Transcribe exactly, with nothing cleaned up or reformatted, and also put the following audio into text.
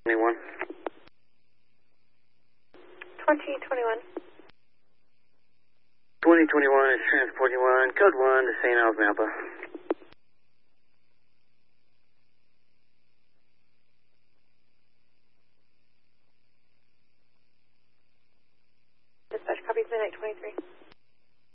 twenty-one. twenty twenty-one. twenty twenty-one is transporting one, code one to Saint Al's Napa. Dispatch copies midnight twenty-three.